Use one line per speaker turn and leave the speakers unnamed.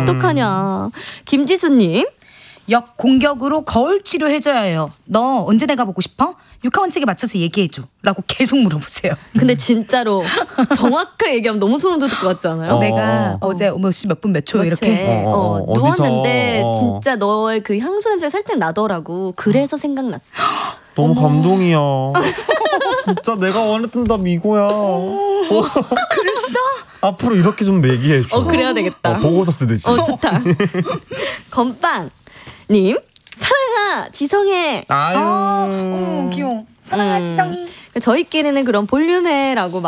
어떡하냐. 김지수님.
역공격으로 거울 치료해줘야 해요. 너 언제 내가 보고 싶어? 육하원칙에 맞춰서 얘기해줘 라고 계속 물어보세요.
근데 진짜로 정확하게 얘기하면 너무 소름 돋을 것 같지 않아요?
내가 어제 몇 시 몇 분 몇 초 이렇게
누웠는데 진짜 너의 그 향수 냄새가 살짝 나더라고. 그래서 생각났어.
너무 감동이야. 진짜 내가 원했던 답 이거야.
그랬어?
앞으로 이렇게 좀 얘기해줘.
그래야 되겠다.
보고서 쓰듯이.
좋다. 건빵님. 사랑아 지성해.
귀여워. 사랑아 지성이.
저희끼리는 그런 볼륨해라고